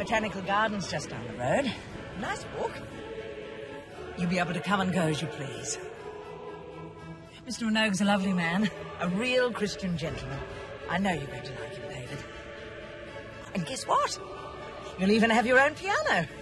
Botanical Gardens just down the road. Nice walk. You'll be able to come and go as you please. Mr. Minogue's a lovely man. A real Christian gentleman. I know you're going to like him, David. And guess what? You'll even have your own piano.